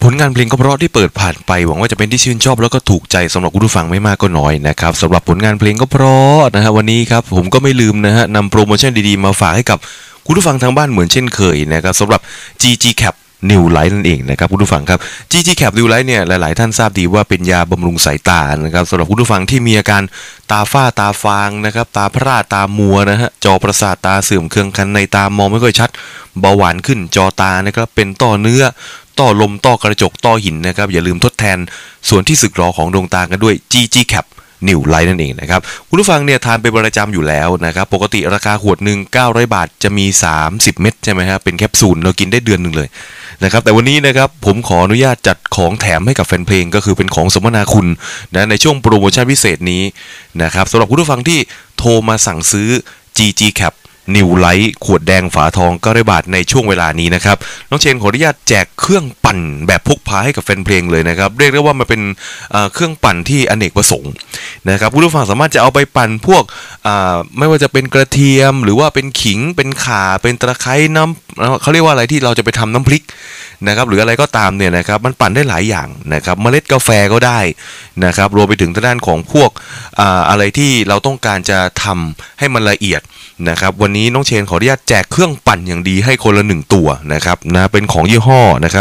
ลงานเพลงก็เพราะที่เปิดผ่านไปหวังว่าจะเป็นที่ชื่นชอบแล้วก็ถูกใจสำหรับคุณผู้ฟังไม่มากก็น้อยนะครับสำหรับผลงานเพลงก็เพราะนะฮะวันนี้ครับผมก็ไม่ลืมนะฮะนำโปรโมชั่นดีๆมาฝากให้กับคุณผู้ฟังทางบ้านเหมือนเช่นเคยนะครับสำหรับ GG Cap New Light นั่นเองนะครับคุณผู้ฟังครับ GG Cap New Light เนี่ยหลายๆท่านทราบดีว่าเป็นยาบำรุงสายตานะครับสำหรับคุณผู้ฟังที่มีอาการตาฝ้าตาฟางนะครับตาพร่าตามัวนะฮะจอประสาทตาเสื่อมเคืองคันในตามองไม่ค่อยชัดเบาหวานขึ้นจอตานะครับเป็นต้อเนื้อต้อลมต้อกระจกต้อหินนะครับอย่าลืมทดแทนส่วนที่สึกหรอของดวงตากันด้วย GG Cap New Light นั่นเองนะครับคุณผู้ฟังเนี่ยทานเป็นประจำอยู่แล้วนะครับปกติราคาขวดหนึ่ง900 บาทจะมี30เม็ดใช่ไหมครับเป็นแคปซูลเรากินได้เดือนหนึ่งเลยนะครับแต่วันนี้นะครับผมขออนุญาตจัดของแถมให้กับแฟนเพลงก็คือเป็นของสมนาคุณนะในช่วงโปรโมชั่นพิเศษนี้นะครับสำหรับคุณผู้ฟังที่โทรมาสั่งซื้อ GG Cap New Light ขวดแดงฝาทอง900 บาทในช่วงเวลานี้นะครับน้องเชนขออนุญาตแจกเครื่องปั่นแบบพกพาให้กับแฟนเพลงเลยนะครับเรียกได้ว่ามันเป็นเครื่องปั่นที่อเนกประสงค์นะครับผู้ฟังสามารถจะเอาไปปั่นพวกไม่ว่าจะเป็นกระเทียมหรือว่าเป็นขิงเป็นข่าเป็นตะไคร้น้ำเขาเรียกว่าอะไรที่เราจะไปทำน้ำพริกนะครับหรืออะไรก็ตามเนี่ยนะครับมันปั่นได้หลายอย่างนะครับเมล็ดกาแฟก็ได้นะครับรวมไปถึงทางด้านของพวกอะไรที่เราต้องการจะทำให้มันละเอียดนะครับวันนี้น้องเชนขออนุญาตแจกเครื่องปั่นอย่างดีให้คนละ1ตัวนะครับนะเป็นของยี่ห้อนะครับ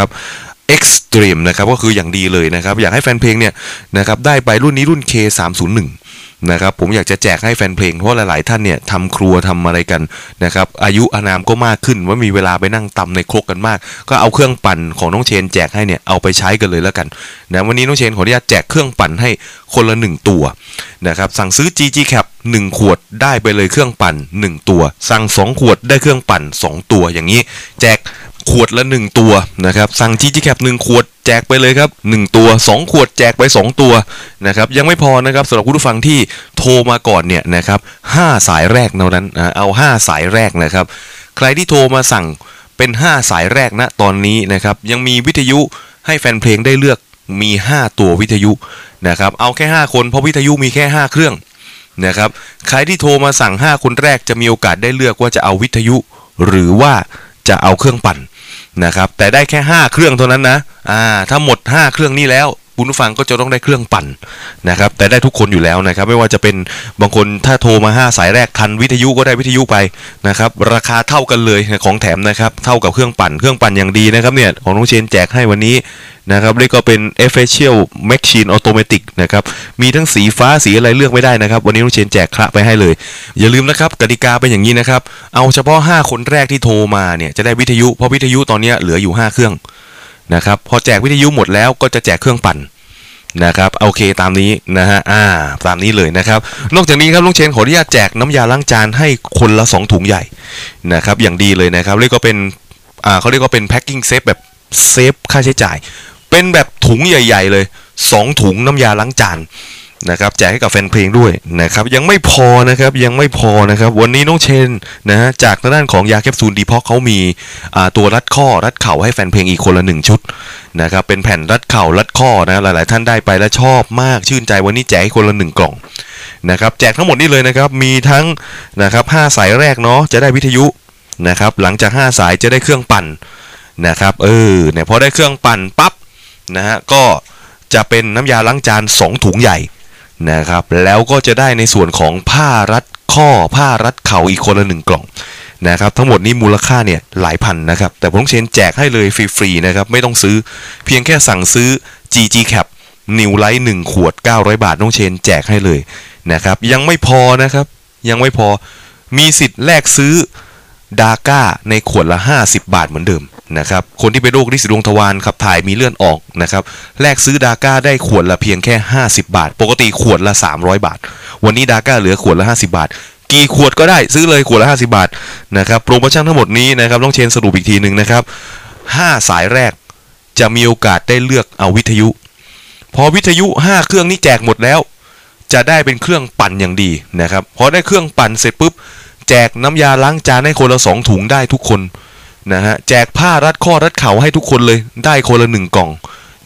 Extreme นะครับก็คืออย่างดีเลยนะครับอยากให้แฟนเพลงเนี่ยนะครับได้ไปรุ่นนี้รุ่น K301นะครับผมอยากจะแจกให้แฟนเพลงเพราะหลายๆท่านเนี่ยทำครัวทำอะไรกันนะครับอายุอานามก็มากขึ้นว่ามีเวลาไปนั่งตำในครกกันมากก็เอาเครื่องปั่นของน้องเชนแจกให้เนี่ยเอาไปใช้กันเลยแล้วกันนะวันนี้น้องเชนขออนุญาตแจกเครื่องปั่นให้คนละ1ตัวนะครับสั่งซื้อ GG Cap 1 ขวดได้ไปเลยเครื่องปั่น1ตัวสั่ง2 ขวดได้เครื่องปั่น2ตัวอย่างนี้แจกขวดละ1ตัวนะครับสั่ง GG Cap 1 ขวดแจกไปเลยครับ1ตัว2 ขวดแจกไป2ตัวนะครับยังไม่พอนะครับสำหรับผู้ฟังที่โทรมาก่อนเนี่ยนะครับ5สายแรกเท่านั้นเอา5สายแรกนะครับใครที่โทรมาสั่งเป็น5สายแรกนะตอนนี้นะครับยังมีวิทยุให้แฟนเพลงได้เลือกมี5ตัววิทยุนะครับเอาแค่5คนเพราะวิทยุมีแค่5เครื่องนะครับใครที่โทรมาสั่ง5คนแรกจะมีโอกาสได้เลือกว่าจะเอาวิทยุหรือว่าจะเอาเครื่องปั่นนะครับแต่ได้แค่5เครื่องเท่านั้นนะถ้าหมด5เครื่องนี้แล้วคุณผู้ฟังก็จะต้องได้เครื่องปั่นนะครับแต่ได้ทุกคนอยู่แล้วนะครับไม่ว่าจะเป็นบางคนถ้าโทรมา5สายแรกทันวิทยุก็ได้วิทยุไปนะครับราคาเท่ากันเลยของแถมนะครับเท่ากับเครื่องปั่นอย่างดีนะครับเนี่ยของน้องเชนแจกให้วันนี้นะครับเรียกก็เป็น Official Machine Automatic นะครับมีทั้งสีฟ้าสีอะไรเลือกไม่ได้นะครับวันนี้น้องเชนแจกคระไปให้เลยอย่าลืมนะครับกติกาเป็นอย่างนี้นะครับเอาเฉพาะ5คนแรกที่โทรมาเนี่ยจะได้วิทยุเพราะวิทยุตอนนี้เหลืออยู่5เครื่องนะครับพอแจกวิทยุหมดแล้วก็จะแจกเครื่องปั่นนะครับโอเคตามนี้นะฮะตามนี้เลยนะครับนอกจากนี้ครับลุงเชนขออนุญาตแจกน้ำยาล้างจานให้คนละ2ถุงใหญ่นะครับอย่างดีเลยนะครับเรียกก็เป็นเขาเรียกว่าเป็นแพ็คกิ้งเซฟแบบเซฟค่าใช้จ่ายเป็นแบบถุงใหญ่ๆเลย2ถุงน้ำยาล้างจานนะครับแจกให้กับแฟนเพลงด้วยนะครับยังไม่พอนะครับวันนี้น้องเชนนะฮะจากทางด้านของยาแคปซูลดีพ็อกเขามีตัวรัดข้อรัดเข่าให้แฟนเพลงอีกคนละ1ชุดนะครับเป็นแผ่นรัดเข่ารัดข้อนะหลายๆท่านได้ไปแล้วชอบมากชื่นใจวันนี้แจกให้คนละ1กล่องนะครับแจกทั้งหมดนี้เลยนะครับมีทั้งนะครับ5สายแรกเนาะจะได้วิทยุนะครับหลังจาก5สายจะได้เครื่องปั่นนะครับเนี่ยพอได้เครื่องปั่นปั๊บนะฮะก็จะเป็นน้ำยาล้างจาน2ถุงใหญ่นะครับแล้วก็จะได้ในส่วนของผ้ารัดข้อผ้ารัดเข่าอีกคนละ1กล่องนะครับทั้งหมดนี้มูลค่าเนี่ยหลายพันนะครับแต่ผมเชนแจกให้เลยฟรีๆนะครับไม่ต้องซื้อเพียงแค่สั่งซื้อ GG Cap New Light 1 ขวด900 บาทน้องเชนแจกให้เลยนะครับยังไม่พอนะครับยังไม่พอมีสิทธิ์แลกซื้อดาก้าในขวดละ50 บาทเหมือนเดิมนะครับคนที่เป็นโรคลินสีดวงทวารขับถ่ายมีเลือดออกนะครับแลกซื้อดาก้าได้ขวดละเพียงแค่50 บาทปกติขวดละ300 บาทวันนี้ดาก้าเหลือขวดละ50 บาทกี่ขวดก็ได้ซื้อเลยขวดละ50 บาทนะครับโปรโมชั่นทั้งหมดนี้นะครับต้องเชนสรุปอีกทีนึงนะครับ5สายแรกจะมีโอกาสได้เลือกเอาวิทยุพอวิทยุ5เครื่องนี้แจกหมดแล้วจะได้เป็นเครื่องปั่นอย่างดีนะครับพอได้เครื่องปั่นเสร็จปุ๊บแจกน้ำยาล้างจานให้คนละ2ถุงได้ทุกคนนะฮะแจกผ้ารัดข้อรัดเข่าให้ทุกคนเลยได้คนละ1กล่อง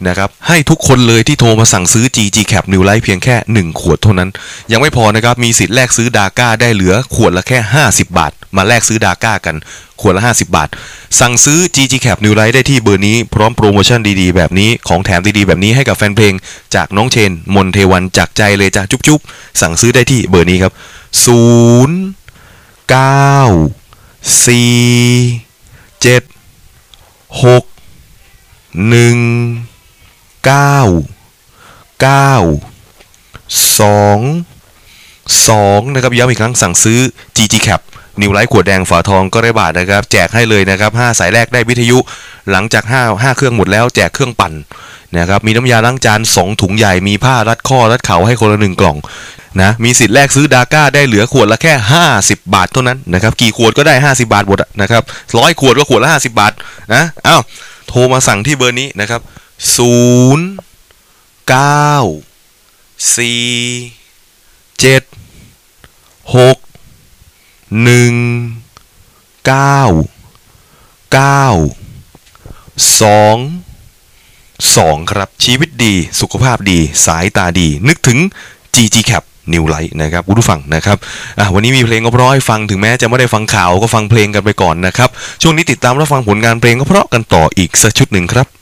นะครับให้ทุกคนเลยที่โทรมาสั่งซื้อ GG Cap New Life เพียงแค่1ขวดเท่านั้นยังไม่พอนะครับมีสิทธิ์แลกซื้อดาก้าได้เหลือขวดละแค่50บาทมาแลกซื้อดาก้ากันขวดละ50บาทสั่งซื้อ GG Cap New Life ได้ที่เบอร์นี้พร้อมโปรโมชั่นดีๆแบบนี้ของแถมดีๆแบบนี้ให้กับแฟนเพลงจากน้องเชนมนเทวันจากใจเลยจ้ะจุ๊บๆสั่งซื้อได้ที่เบอร์นี้ครับ0 9 4 7 6 1 9 9 2 2นะครับย้ำอีกครั้งสั่งซื้อ GG Cap New Life ขวดแดงฝาทองก็ได้บาทนะครับแจกให้เลยนะครับ5สายแรกได้วิทยุหลังจาก5เครื่องหมดแล้วแจกเครื่องปั่นนะครับมีน้ำยาล้างจาน2ถุงใหญ่มีผ้ารัดข้อรัดเข่าให้คนละ1กล่องนะมีสิทธิ์แลกซื้อดาก้าได้เหลือขวดละแค่50บาทเท่านั้นนะครับกี่ขวดก็ได้50บาทหมดนะครับ100ขวดก็ขวดละ50บาทนะอ้าวโทรมาสั่งที่เบอร์นี้นะครับ0 9 4 7 6 1 9 9 2 2ครับชีวิตดีสุขภาพดีสายตาดีนึกถึง GG Cap New Life นะครับคุณผู้ฟังนะครับวันนี้มีเพลงก็เพราะให้ฟังถึงแม้จะไม่ได้ฟังข่าวก็ฟังเพลงกันไปก่อนนะครับช่วงนี้ติดตามรับฟังผลงานเพลงก็เพราะกันต่ออีกสักชุดหนึ่งครับ